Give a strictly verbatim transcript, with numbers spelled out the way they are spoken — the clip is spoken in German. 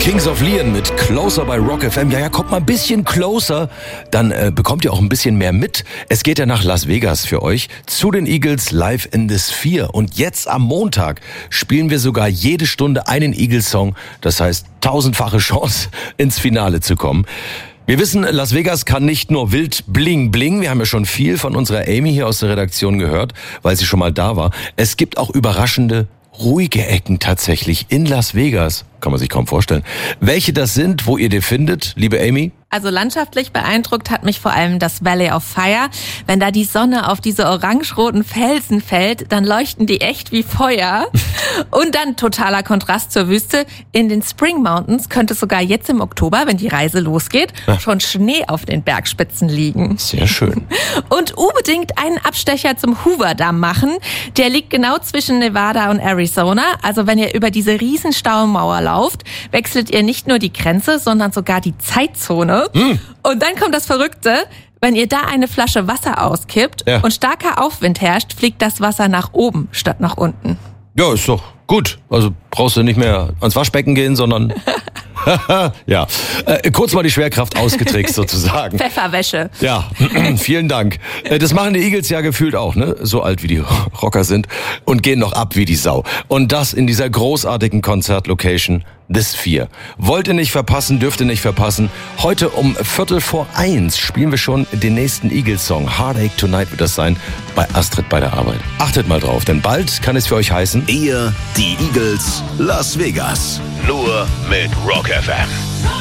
Kings of Leon mit Closer bei Rock F M. Ja, ja, kommt mal ein bisschen closer, dann äh, bekommt ihr auch ein bisschen mehr mit. Es geht ja nach Las Vegas für euch, zu den Eagles live in the Sphere. Und jetzt am Montag spielen wir sogar jede Stunde einen Eagles-Song. Das heißt, tausendfache Chance, ins Finale zu kommen. Wir wissen, Las Vegas kann nicht nur wild bling bling. Wir haben ja schon viel von unserer Amy hier aus der Redaktion gehört, weil sie schon mal da war. Es gibt auch überraschende, ruhige Ecken tatsächlich in Las Vegas. Kann man sich kaum vorstellen. Welche das sind, wo ihr die findet, liebe Amy? Also landschaftlich beeindruckt hat mich vor allem das Valley of Fire. Wenn da die Sonne auf diese orange-roten Felsen fällt, dann leuchten die echt wie Feuer. Und dann totaler Kontrast zur Wüste. In den Spring Mountains könnte sogar jetzt im Oktober, wenn die Reise losgeht, ja, schon Schnee auf den Bergspitzen liegen. Sehr schön. Und unbedingt einen Abstecher zum Hoover-Damm machen. Der liegt genau zwischen Nevada und Arizona. Also wenn ihr über diese riesen Staumauer lauft, wechselt ihr nicht nur die Grenze, sondern sogar die Zeitzone. Hm. Und dann kommt das Verrückte: Wenn ihr da eine Flasche Wasser auskippt, ja, und starker Aufwind herrscht, fliegt das Wasser nach oben statt nach unten. Ja, ist doch gut. Also brauchst du nicht mehr ans Waschbecken gehen, sondern... ja, äh, kurz mal die Schwerkraft ausgetrickst sozusagen. Pfefferwäsche. Ja, vielen Dank. Äh, das machen die Eagles ja gefühlt auch, ne? So alt wie die Rocker sind und gehen noch ab wie die Sau. Und das in dieser großartigen Konzertlocation, The Sphere. Wollt ihr nicht verpassen, dürft ihr nicht verpassen. Heute um Viertel vor eins spielen wir schon den nächsten Eagles-Song. Heartache Tonight wird das sein, bei Astrid bei der Arbeit. Achtet mal drauf, denn bald kann es für euch heißen... Ihr, die Eagles, Las Vegas. Nur mit Rock F M.